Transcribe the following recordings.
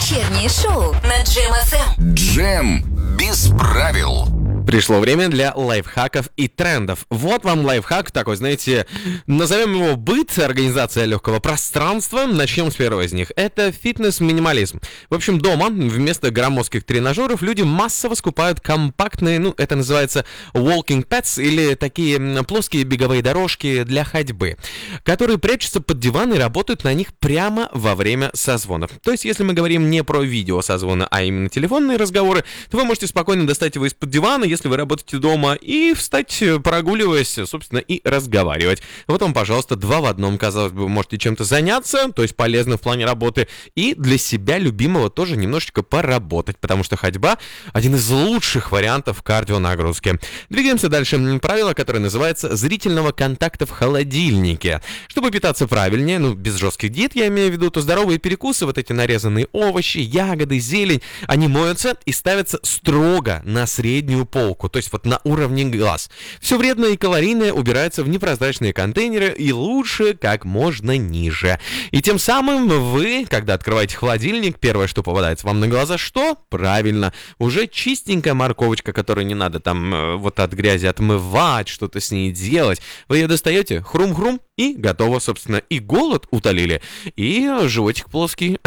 Вечернее шоу на Джем ФМ. Джем без правил. Пришло время для лайфхаков и трендов. Вот вам лайфхак такой, знаете, назовем его быт, организация легкого пространства. Начнем с первого из них. Это фитнес-минимализм. В общем, дома вместо громоздких тренажеров люди массово скупают компактные, это называется walking pads, или такие плоские беговые дорожки для ходьбы, которые прячутся под диван и работают на них прямо во время созвонов. То есть, если мы говорим не про видеосозвоны, а именно телефонные разговоры, то вы можете спокойно достать его из-под дивана, если вы работаете дома, и встать, прогуливаясь, собственно, и разговаривать. Вот вам, пожалуйста, 2 в 1. Казалось бы, вы можете чем-то заняться, то есть полезно в плане работы, и для себя любимого тоже немножечко поработать, потому что ходьба — один из лучших вариантов кардионагрузки. Двигаемся дальше. Правило, которое называется зрительного контакта в холодильнике. Чтобы питаться правильнее, без жестких диет, я имею в виду, то здоровые перекусы, вот эти нарезанные овощи, ягоды, зелень, они моются и ставятся строго на среднюю полку, то есть вот на уровне глаз. Все вредное и калорийное убирается в непрозрачные контейнеры, и лучше как можно ниже. И тем самым вы, когда открываете холодильник, первое, что попадается вам на глаза, что? Правильно, уже чистенькая морковочка, которую не надо там вот от грязи отмывать, что-то с ней делать. Вы ее достаете, хрум-хрум, и готово, собственно, и голод утолили, и животик плоский.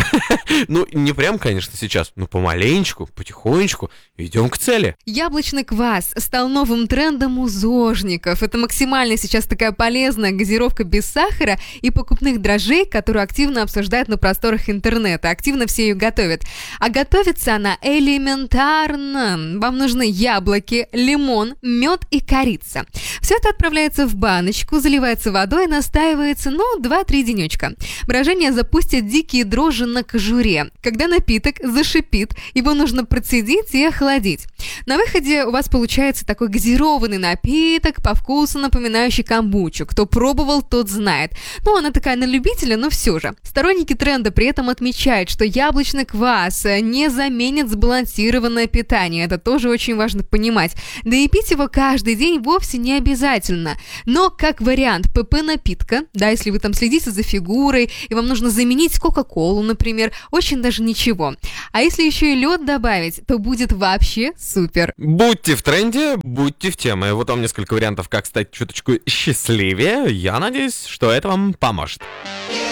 Не прям, конечно, сейчас, но помаленечку, потихонечку идем к цели. Яблочный квас стал новым трендом у зожников. Это максимально сейчас такая полезная газировка без сахара и покупных дрожжей, которую активно обсуждают на просторах интернета. Активно все ее готовят. А готовится она элементарно. Вам нужны яблоки, лимон, мед и корица. Все это отправляется в баночку, заливается водой, настаивается, 2-3 денечка. Брожение запустит дикие дрожжи на кожуре. Когда напиток зашипит, его нужно процедить и охладить. На выходе у вас получается такой газированный напиток, по вкусу напоминающий камбучу. Кто пробовал, тот знает. Она такая на любителя, но все же. Сторонники тренда при этом отмечают, что яблочный квас не заменит сбалансированное питание. Это тоже очень важно понимать. Да и пить его каждый день вовсе не обязательно. Но как вариант ПП-напитка, если вы там следите за фигурой, и вам нужно заменить кока-колу, например, очень даже ничего. А если еще и лед добавить, то будет вообще супер. Будьте в тренде, будьте в теме. Вот вам несколько вариантов, как стать чуточку счастливее. Я надеюсь, что это вам поможет.